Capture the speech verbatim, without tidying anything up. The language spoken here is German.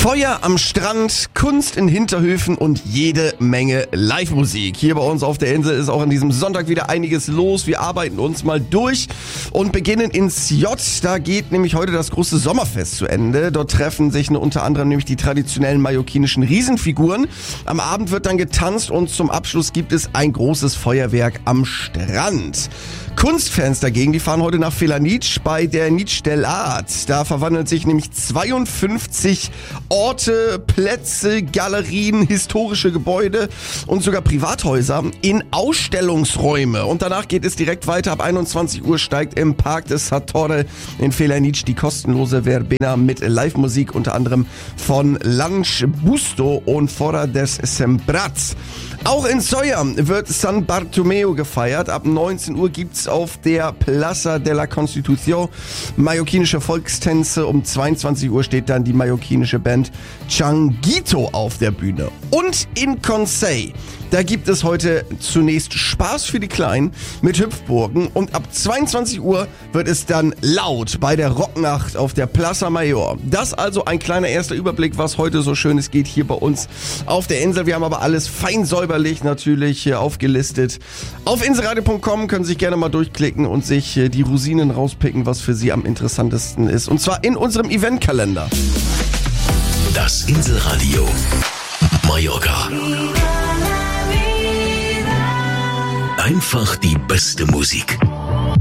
Feuer am Strand, Kunst in Hinterhöfen und jede Menge Live-Musik. Hier bei uns auf der Insel ist auch an diesem Sonntag wieder einiges los. Wir arbeiten uns mal durch und beginnen ins J. Da geht nämlich heute das große Sommerfest zu Ende. Dort treffen sich unter anderem nämlich die traditionellen mallorquinischen Riesenfiguren. Am Abend wird dann getanzt und zum Abschluss gibt es ein großes Feuerwerk am Strand. Kunstfans dagegen, die fahren heute nach Felanitsch bei der Nitsch del Art. Da verwandeln sich nämlich zweiundfünfzig Orte, Plätze, Galerien, historische Gebäude und sogar Privathäuser in Ausstellungsräume. Und danach geht es direkt weiter. Ab einundzwanzig Uhr steigt im Park des Satorre in Felanitsch die kostenlose Verbena mit Live-Musik, unter anderem von Lunch Busto und Fora des Sembrats. Auch in Sóller wird San Bartomeu gefeiert. Ab neunzehn Uhr gibt's auf der Plaza de la Constitución mallorquinische Volkstänze. Um zweiundzwanzig Uhr steht dann die mallorquinische Band Changuito auf der Bühne. Und in Consell, da gibt es heute zunächst Spaß für die Kleinen mit Hüpfburgen. Und ab zweiundzwanzig Uhr wird es dann laut bei der Rocknacht auf der Plaza Mayor. Das also ein kleiner erster Überblick, was heute so Schönes geht hier bei uns auf der Insel. Wir haben aber alles fein säuberlich natürlich hier aufgelistet. Auf inselradio punkt com können Sie sich gerne mal durchklicken und sich die Rosinen rauspicken, was für Sie am interessantesten ist. Und zwar in unserem Eventkalender. Das Inselradio Mallorca. Einfach die beste Musik.